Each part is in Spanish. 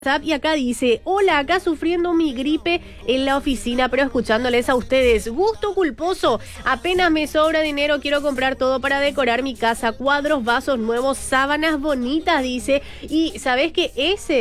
Y acá dice, hola, acá sufriendo mi gripe en la oficina, pero escuchándoles a ustedes. Gusto culposo, apenas me sobra dinero, quiero comprar todo para decorar mi casa, cuadros, vasos nuevos, sábanas bonitas, dice. Y ¿sabes qué?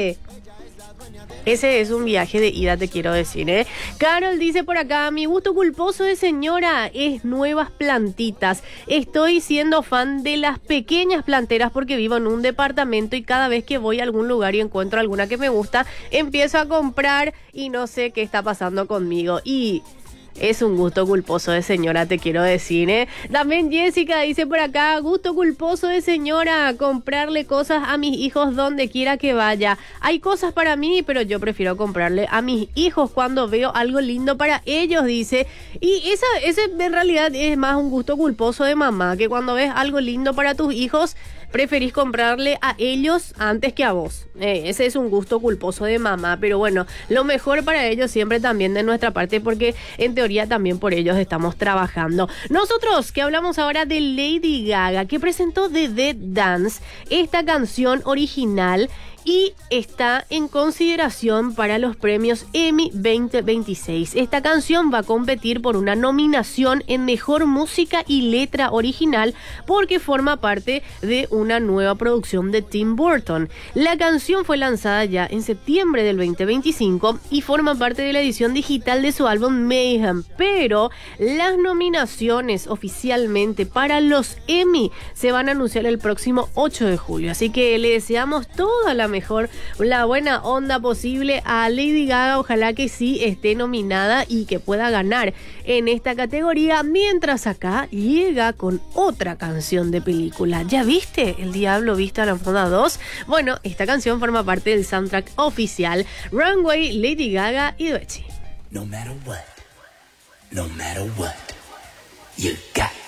Ese es un viaje de ida, te quiero decir, ¿eh? Carol dice por acá, mi gusto culposo de señora es nuevas plantitas. Estoy siendo fan de las pequeñas planteras porque vivo en un departamento y cada vez que voy a algún lugar y encuentro alguna que me gusta, empiezo a comprar y no sé qué está pasando conmigo. Y es un gusto culposo de señora, te quiero decir, ¿eh? También Jessica dice por acá, gusto culposo de señora, comprarle cosas a mis hijos donde quiera que vaya. Hay cosas para mí, pero yo prefiero comprarle a mis hijos cuando veo algo lindo para ellos, dice. Y ese en realidad es más un gusto culposo de mamá, que cuando ves algo lindo para tus hijos, preferís comprarle a ellos antes que a vos. Ese es un gusto culposo de mamá, pero bueno, lo mejor para ellos siempre también de nuestra parte, porque en teoría también por ellos estamos trabajando. Nosotros que hablamos ahora de Lady Gaga, que presentó The Dance, esta canción original, y está en consideración para los premios Emmy 2026. Esta canción va a competir por una nominación en Mejor Música y Letra Original porque forma parte de una nueva producción de Tim Burton. La canción fue lanzada ya en septiembre del 2025 y forma parte de la edición digital de su álbum Mayhem, pero las nominaciones oficialmente para los Emmy se van a anunciar el próximo 8 de julio, así que le deseamos toda la buena onda posible a Lady Gaga. Ojalá que sí esté nominada y que pueda ganar en esta categoría, mientras acá llega con otra canción de película. ¿Ya viste? El Diablo Viste a la Moda 2. Bueno, esta canción forma parte del soundtrack oficial. Runway, Lady Gaga y Doechii. No matter what, you got